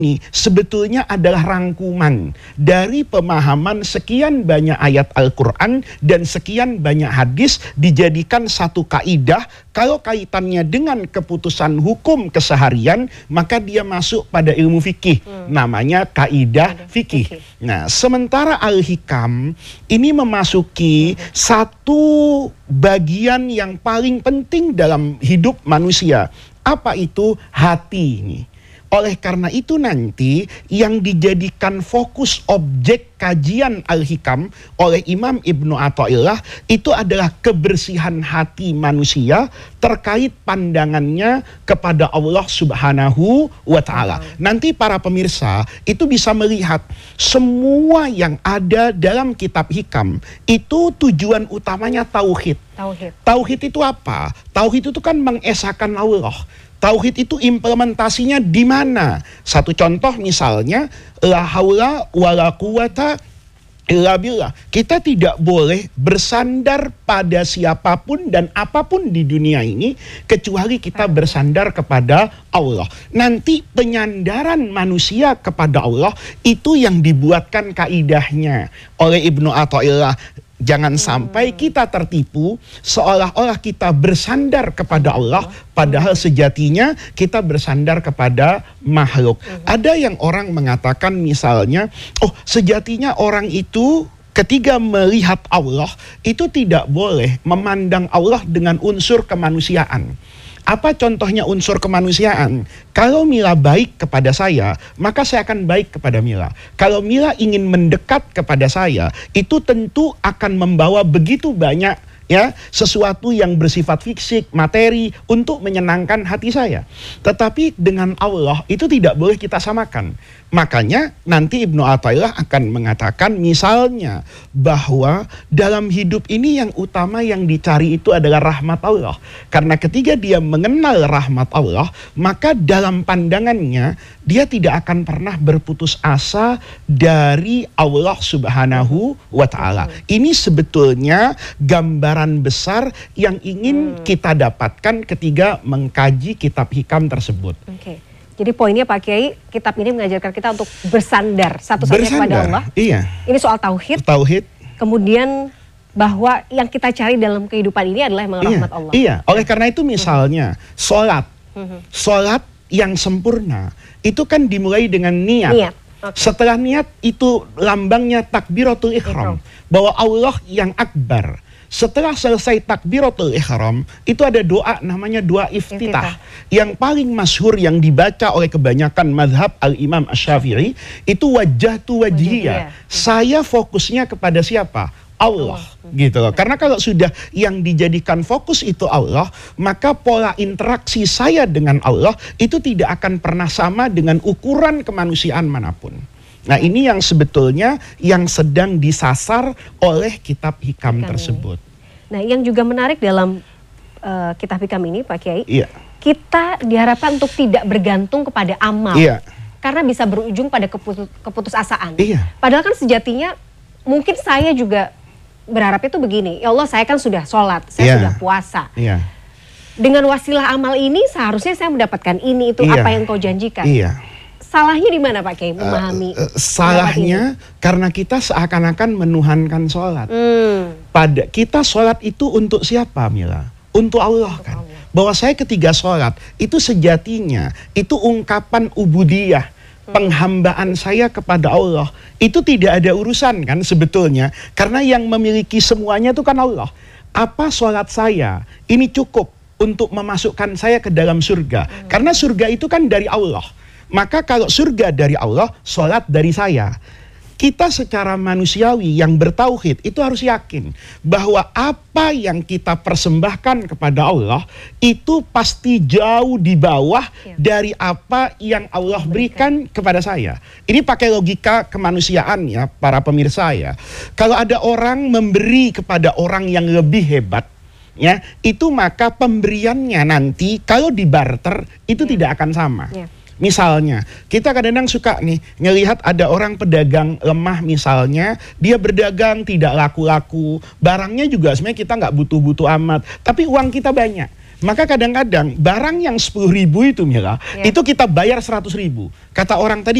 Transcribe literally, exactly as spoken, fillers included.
ini sebetulnya adalah rangkuman dari pemahaman sekian banyak ayat Al-Quran dan sekian banyak hadis dijadikan satu kaidah. Kalau kaitannya dengan keputusan hukum keseharian, maka dia masuk pada ilmu fikih, hmm. namanya kaidah fikih. Nah, sementara Al-Hikam ini memasuki hmm. satu bagian yang paling penting dalam hidup manusia. Apa itu? Hati ini. Oleh karena itu nanti yang dijadikan fokus objek kajian Al-Hikam oleh Imam Ibnu Athaillah itu adalah kebersihan hati manusia terkait pandangannya kepada Allah Subhanahu wa Ta'ala. Nanti para pemirsa itu bisa melihat semua yang ada dalam kitab Hikam itu tujuan utamanya tauhid. Tauhid. Tauhid itu apa? Tauhid itu kan mengesahkan Allah. Tauhid itu implementasinya di mana? Satu contoh misalnya, la haula wala quwata illa billah. Kita tidak boleh bersandar pada siapapun dan apapun di dunia ini kecuali kita bersandar kepada Allah. Nanti penyandaran manusia kepada Allah itu yang dibuatkan kaidahnya oleh Ibnu Athaillah. Jangan sampai kita tertipu seolah-olah kita bersandar kepada Allah, padahal sejatinya kita bersandar kepada makhluk. Ada yang orang mengatakan misalnya, oh sejatinya orang itu ketika melihat Allah itu tidak boleh memandang Allah dengan unsur kemanusiaan. Apa contohnya unsur kemanusiaan? Kalau Mila baik kepada saya, maka saya akan baik kepada Mila. Kalau Mila ingin mendekat kepada saya, itu tentu akan membawa begitu banyak ya sesuatu yang bersifat fisik, materi untuk menyenangkan hati saya. Tetapi dengan Allah itu tidak boleh kita samakan. Makanya nanti Ibnu Athaillah akan mengatakan misalnya bahwa dalam hidup ini yang utama yang dicari itu adalah rahmat Allah. Karena ketika dia mengenal rahmat Allah, maka dalam pandangannya dia tidak akan pernah berputus asa dari Allah Subhanahu wa Ta'ala. Ini sebetulnya gambaran besar yang ingin hmm. kita dapatkan ketika mengkaji kitab Hikam tersebut. Oke. Okay. Jadi poinnya Pak Kiai, kitab ini mengajarkan kita untuk bersandar satu-satunya kepada Allah. Iya. Ini soal tauhid. Tauhid. Kemudian bahwa yang kita cari dalam kehidupan ini adalah memang iya, rahmat Allah. Iya. Oleh karena itu misalnya uh-huh. sholat, uh-huh. sholat yang sempurna itu kan dimulai dengan niat. Niat. Okay. Setelah niat itu lambangnya takbiratul ihram, bahwa Allah yang akbar. Setelah selesai takbiratul ihram, itu ada doa namanya doa iftitah. Yang paling masyhur yang dibaca oleh kebanyakan mazhab al-Imam Asy-Syafi'i itu wajjahtu wajhiyya. Saya fokusnya kepada siapa? Allah, Allah. Gitu loh. Karena kalau sudah yang dijadikan fokus itu Allah, maka pola interaksi saya dengan Allah itu tidak akan pernah sama dengan ukuran kemanusiaan manapun. Nah ini yang sebetulnya yang sedang disasar oleh kitab Hikam, Hikam tersebut. Ini. Nah yang juga menarik dalam uh, kitab Hikam ini Pak Kiai, iya. kita diharapkan untuk tidak bergantung kepada amal. Iya. Karena bisa berujung pada keputus, keputusasaan. Iya. Padahal kan sejatinya mungkin saya juga berharapnya tuh begini, ya Allah saya kan sudah sholat, saya iya. sudah puasa. Iya. Dengan wasilah amal ini seharusnya saya mendapatkan ini, itu iya. apa yang kau janjikan. Iya. Salahnya di mana Pak Kiai memahami? Uh, uh, salahnya karena kita seakan-akan menuhankan sholat. Hmm. Pada kita sholat itu untuk siapa Mila? Untuk Allah untuk kan. Allah. Bahwa saya ketika sholat itu sejatinya itu ungkapan ubudiyah. Hmm. Penghambaan saya kepada Allah. Itu tidak ada urusan kan sebetulnya. Karena yang memiliki semuanya itu kan Allah. Apa sholat saya ini cukup untuk memasukkan saya ke dalam surga. Hmm. Karena surga itu kan dari Allah. Maka kalau surga dari Allah, sholat dari saya. Kita secara manusiawi yang bertauhid itu harus yakin bahwa apa yang kita persembahkan kepada Allah itu pasti jauh di bawah ya. dari apa yang Allah berikan kepada saya. Ini pakai logika kemanusiaan ya para pemirsa ya. Kalau ada orang memberi kepada orang yang lebih hebat, ya itu maka pemberiannya nanti kalau dibarter itu ya. tidak akan sama. Ya. Misalnya, kita kadang-kadang suka nih ngelihat ada orang pedagang lemah misalnya, dia berdagang tidak laku-laku, barangnya juga sebenarnya kita nggak butuh-butuh amat, tapi uang kita banyak. Maka kadang-kadang barang yang sepuluh ribu itu Mila, yeah. itu kita bayar seratus ribu. Kata orang tadi